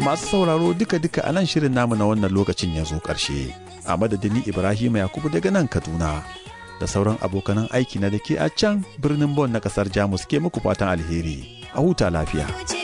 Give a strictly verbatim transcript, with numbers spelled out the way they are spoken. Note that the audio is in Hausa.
Masu sauraro duka-duka a nan shirin namu na wannan lokacin ya zo ƙarshe. A madadin Ibrahim Yakubu daga nan Kaduna da sauran abokanan aiki na da ke a can birnin Bonn na ƙasar Jamus ke muku fatan alheri. A huta lafiya.